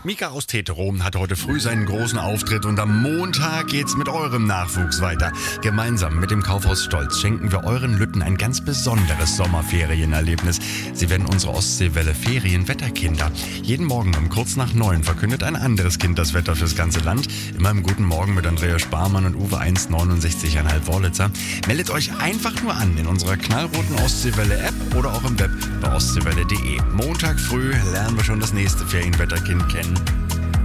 Mika aus Tetero hat heute früh seinen großen Auftritt und am Montag geht's mit eurem Nachwuchs weiter. Gemeinsam mit dem Kaufhaus Stolz schenken wir euren Lütten ein ganz besonderes Sommerferienerlebnis. Sie werden unsere Ostseewelle Ferienwetterkinder. Jeden Morgen um kurz nach 9 verkündet ein anderes Kind das Wetter fürs ganze Land. Immer im Guten Morgen mit Andreas Sparmann und Uwe 1,69,5 Wollitzer. Meldet euch einfach nur an in unserer knallroten Ostseewelle-App oder auch im Web bei ostseewelle.de. Montag früh lernen wir schon das nächste Ferienwetterkind kennen.